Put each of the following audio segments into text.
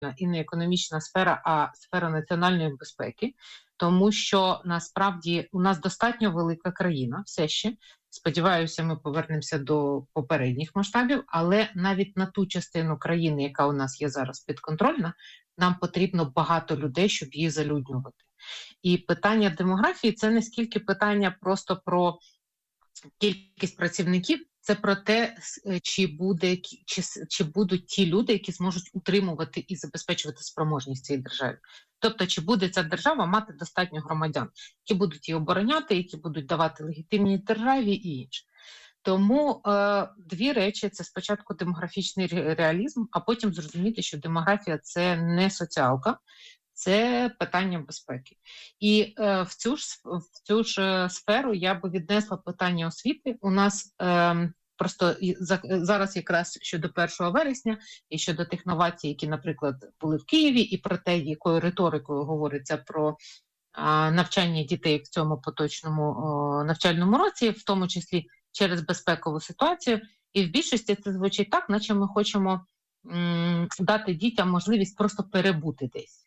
і не економічна сфера, а сфера національної безпеки, тому що насправді у нас достатньо велика країна все ще. Сподіваюся, ми повернемося до попередніх масштабів, але навіть на ту частину країни, яка у нас є зараз підконтрольна, нам потрібно багато людей, щоб її залюднювати. І питання демографії – це не скільки питання просто про кількість працівників, це про те, чи будуть ті люди, які зможуть утримувати і забезпечувати спроможність цієї держави. Тобто, чи буде ця держава мати достатньо громадян, які будуть її обороняти, які будуть давати легітимність державі і інше. Тому дві речі – це спочатку демографічний реалізм, а потім зрозуміти, що демографія – це не соціалка, це питання безпеки. І в цю ж сферу я би віднесла питання освіти. У нас просто зараз якраз щодо 1 вересня і щодо тих новацій, які, наприклад, були в Києві, і про те, якою риторикою говориться про навчання дітей в цьому поточному навчальному році, в тому числі через безпекову ситуацію. І в більшості це звучить так, наче ми хочемо дати дітям можливість просто перебути десь.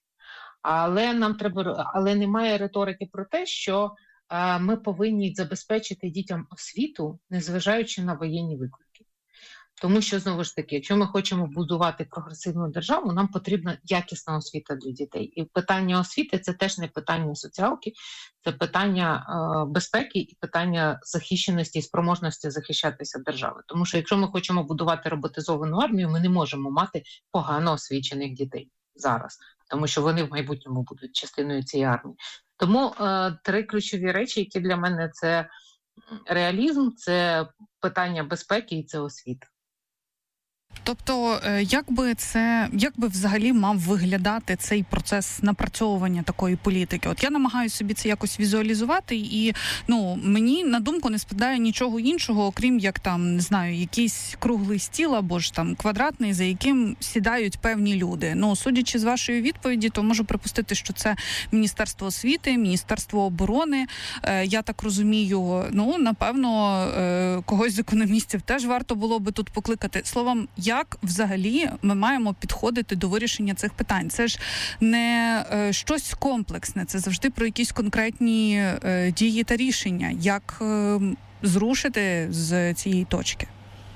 Але немає риторики про те, що ми повинні забезпечити дітям освіту, незважаючи на воєнні виклики. Тому що, знову ж таки, якщо ми хочемо будувати прогресивну державу, нам потрібна якісна освіта для дітей. І питання освіти – це теж не питання соціалки, це питання безпеки і питання захищеності і спроможності захищатися держави. Тому що якщо ми хочемо будувати роботизовану армію, ми не можемо мати погано освічених дітей зараз, тому що вони в майбутньому будуть частиною цієї армії. Тому три ключові речі, які для мене – це реалізм, це питання безпеки і це освіта. Тобто, як би взагалі мав виглядати цей процес напрацьовування такої політики? От я намагаюся собі це якось візуалізувати, і мені на думку не спадає нічого іншого, окрім як там, не знаю, якийсь круглий стіл або ж там квадратний, за яким сідають певні люди. Судячи з вашої відповіді, то можу припустити, що це Міністерство освіти, Міністерство оборони. Я так розумію, напевно, когось з економістів теж варто було би тут покликати. Словом, як взагалі ми маємо підходити до вирішення цих питань? Це ж не щось комплексне, це завжди про якісь конкретні дії та рішення. Як зрушити з цієї точки?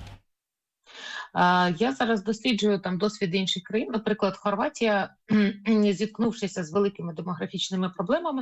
Я зараз досліджую там досвід інших країн. Наприклад, Хорватія, зіткнувшися з великими демографічними проблемами,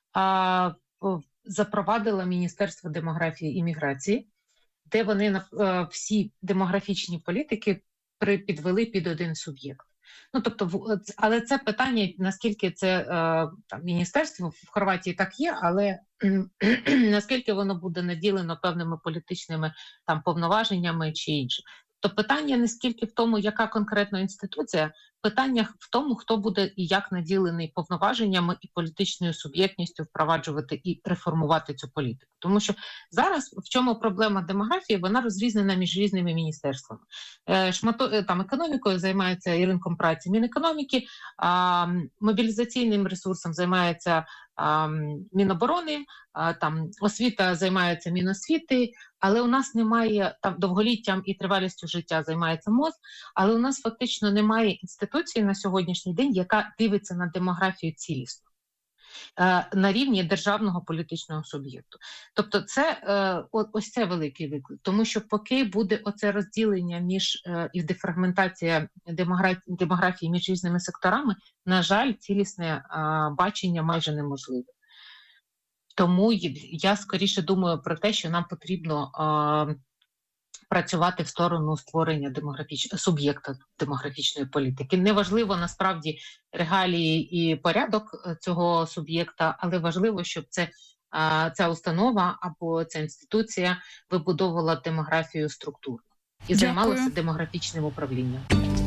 запровадила Міністерство демографії і міграції, де вони всі демографічні політики підвели під один суб'єкт. Але це питання, наскільки це міністерство в Хорватії так є, але наскільки воно буде наділено певними політичними повноваженнями чи інше. То питання не скільки в тому, яка конкретна інституція, питання в тому, хто буде і як наділений повноваженнями і політичною суб'єктністю впроваджувати і реформувати цю політику. Тому що зараз в чому проблема демографії, вона розрізнена між різними міністерствами. Економікою займається і ринком праці Мінекономіки, мобілізаційним ресурсом займається Міноборони, освіта займається Міносвіти, але у нас немає, довголіттям і тривалістю життя займається МОЗ, але у нас фактично немає інституції на сьогоднішній день, яка дивиться на демографію цілісно на рівні державного політичного суб'єкту. Тобто ось це великий виклик, тому що поки буде оце розділення і дефрагментація демографії між різними секторами, на жаль, цілісне бачення майже неможливе. Тому я скоріше думаю про те, що нам потрібно працювати в сторону створення суб'єкта демографічної політики. Неважливо насправді регалії і порядок цього суб'єкта, але важливо, щоб ця установа або ця інституція вибудовувала демографію структурно і займалася демографічним управлінням.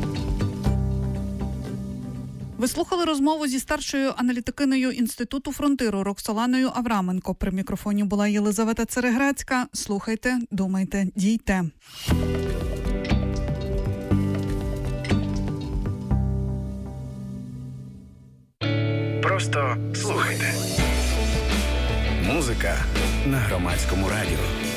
Ви слухали розмову зі старшою аналітикиною Інституту фронтиру Роксоланою Авраменко. При мікрофоні була Єлизавета Цереграцька. Слухайте, думайте, дійте. Просто слухайте. Музика на Громадському радіо.